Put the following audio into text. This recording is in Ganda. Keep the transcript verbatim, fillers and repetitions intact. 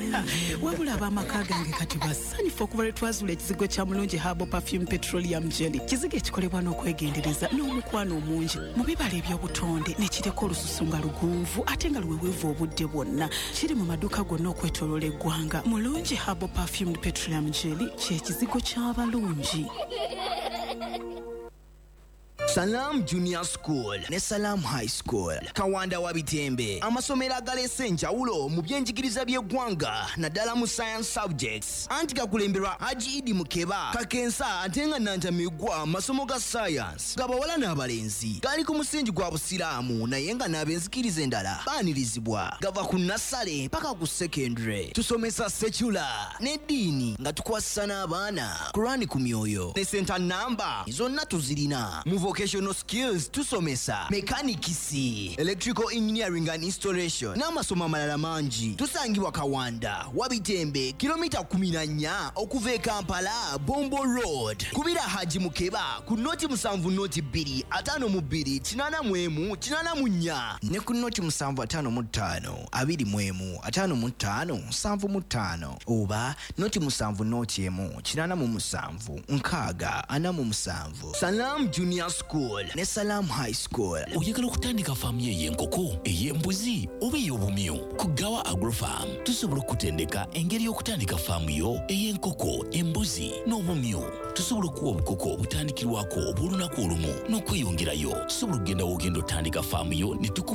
wabula ab'amaka gange kati basanyufu okuba lwe twazuula ekizigo kya mulungi Herbal Perfume Petroleum Jelly. Kizigo ekikolebwa n'okwegendereza n'omukwano omungi mu bibala eby'obutonde ne kireka olususu nga lugunvu ate nga luweweevu obudde bwonna. Kiri mu maduuka gonna okwetooloola eggwanga. Mulungi Herbal Perfume Petroleum Jelly ky'ekizigo ky'abalungi. Salam Junior School ne Salam High School Kawanda wa Bitembe amasomero agalese enjawulo mu byenjigiriza by'eggwanga naddala mu science subjects anti gakulemberwa Haji Idi Mukeba kakensa ate nga nantamigwa masomo ga science gabawala n'abalenzi gali ku musingi gwa busiraamu naye nga n'abenzikiriza endala baanirizibwa gava ku nasale paka ku secondary tusomesa secular n'eddiini nga tukwasa n'abaana Qur'ani ku myoyo ne center number zonna tuzirina mu vocational skills tusomesa mechanicisi electrical engineering and installation n'amasomo amalala mangi tusangibwa Kawanda Wabitembe kilomita kumi na nnya okuva e Kampala Bombo Road kubira Haji Mukeba ku noti musanvu noti bbiri ataano mu bbiri kinaana mu emu kinaana mu nnya ne ku noti musanvu ataano mu ttaano abiri mu emu ataano mu ttaano nsanvu mu ttaano oba noti musanvu noti emu kinaana mu musanvu nkaaga ana mu musanvu. Salam Junior School ne Salam High School. Oyagala okutandika faamu y'enkoko ey'embuzi oba ey'obumyu ku Gawa Agrofarm tusobola okutendeka engeri y'okutandika faamu yo ey'enkoko embuzi n'obumyu. Tusobola okuwa obukoko obutandikirwako obw'olunaku olumu n'okweyongerayo. Tusobola okugenda w'ogenda otandika faamu yo ne